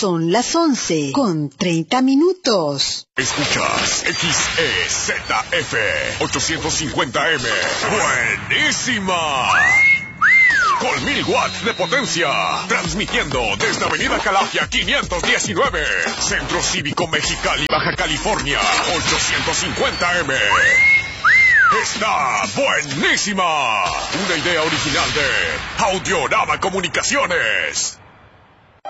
Son las 11:30. Escuchas XEZF 850M. ¡Buenísima! Con 1000 watts de potencia. Transmitiendo desde Avenida Calafia 519. Centro Cívico Mexicali, Baja California. 850M. ¡Está buenísima! Una idea original de Audiorama Comunicaciones.